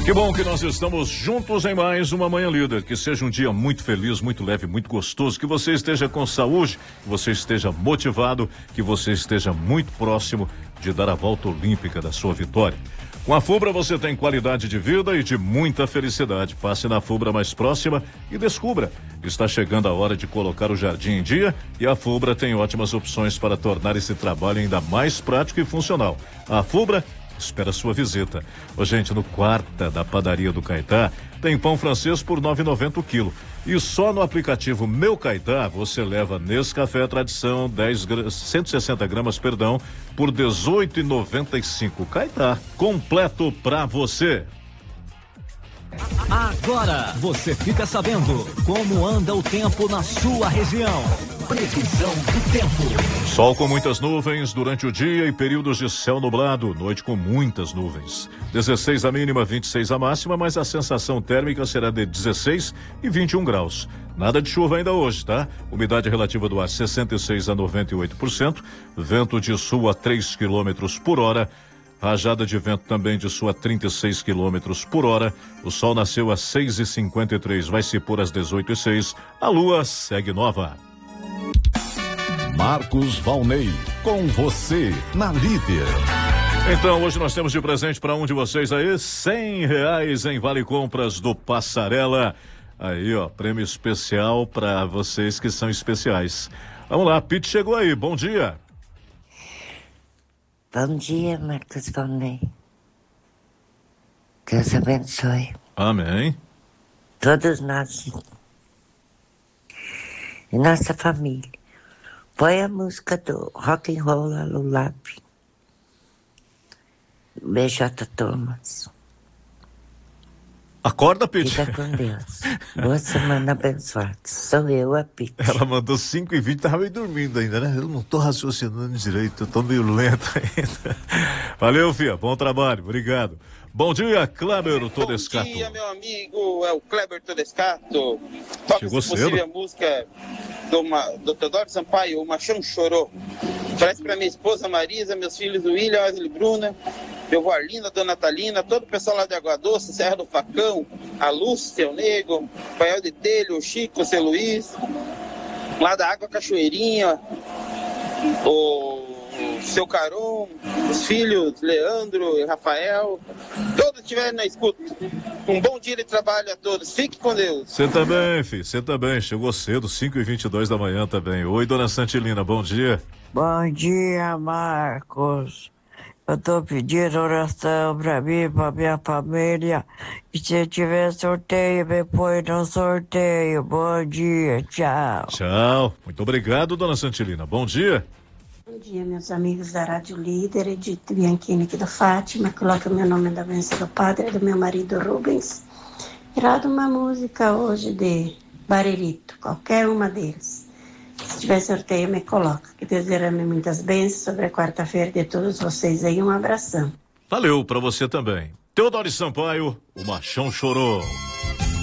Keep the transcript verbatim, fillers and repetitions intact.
Que bom que nós estamos juntos em mais uma Manhã Líder. Que seja um dia muito feliz, muito leve, muito gostoso. Que você esteja com saúde, que você esteja motivado, que você esteja muito próximo de dar a volta olímpica da sua vitória. Com a Fubra você tem qualidade de vida e de muita felicidade. Passe na Fubra mais próxima e descubra. Está chegando a hora de colocar o jardim em dia e a Fubra tem ótimas opções para tornar esse trabalho ainda mais prático e funcional. A Fubra espera sua visita. Ô, gente, no Quarta da Padaria do Caetá tem pão francês por nove e noventa o quilo. E só no aplicativo Meu Caetá você leva Nescafé Tradição dez, cento e sessenta gramas, perdão, por dezoito e noventa e cinco. Caetá, completo pra você. Agora você fica sabendo como anda o tempo na sua região. Previsão do tempo. Sol com muitas nuvens durante o dia e períodos de céu nublado. Noite com muitas nuvens. dezesseis a mínima, vinte e seis a máxima, mas a sensação térmica será de dezesseis e vinte e um graus. Nada de chuva ainda hoje, tá? Umidade relativa do ar sessenta e seis a noventa e oito por cento. Vento de sul a três quilômetros por hora. Rajada de vento também de sul a trinta e seis quilômetros por hora. O sol nasceu às seis e cinquenta e três, vai se pôr às dezoito e seis. A lua segue nova. Marcos Valnei, com você na Líder. Então, hoje nós temos de presente para um de vocês aí, cem reais em Vale Compras do Passarela. Aí, ó, prêmio especial para vocês que são especiais. Vamos lá, Pete chegou aí, bom dia. Bom dia, Marcos Valnei. Deus abençoe. Amém. Todos nós e nossa família. Põe a música do Rock and Roll Lulap. B J Thomas. Acorda, Pete. Fica com Deus. Boa semana abençoada. Sou eu, a Pete. Ela mandou cinco e vinte, tava meio dormindo ainda, né? Eu não tô raciocinando direito, eu tô meio lento ainda. Valeu, filha, bom trabalho, obrigado. Bom dia, Kleber Todescato. Bom dia, meu amigo, é o Kleber Todescato. Toca, Chegou se possível, cedo. a música do, Ma, do Teodoro Sampaio, O Machão Chorou. Oferece pra minha esposa Marisa, meus filhos William, Wesley e Bruna, meu avô Arlinda, Dona Natalina, todo o pessoal lá de Água Doce, Serra do Facão, a Lúcia, seu Nego, Pael de Telho, o Chico, o seu Luiz, lá da Água Cachoeirinha, o seu Caron, os filhos Leandro e Rafael, todos estiverem na escuta. Um bom dia de trabalho a todos. Fique com Deus. Você também, filho, você também. Chegou cedo, cinco e vinte e dois da manhã também. Oi, Dona Santilina, bom dia. Bom dia, Marcos. Eu tô pedindo oração pra mim, pra minha família. E se tiver sorteio, me põe no sorteio. Bom dia, tchau. Tchau. Muito obrigado, Dona Santilina. Bom dia. Bom dia, meus amigos da Rádio Líder, Edith Bianchini aqui do Fátima. Coloca o meu nome da bênção do Padre, do meu marido Rubens. Irado uma música hoje de Barerito, qualquer uma deles. Se tiver sorteio, me coloca. Que Deus derrame muitas bênçãos sobre a quarta-feira de todos vocês aí. Um abração. Valeu pra você também. Teodoro Sampaio, O Machão Chorou.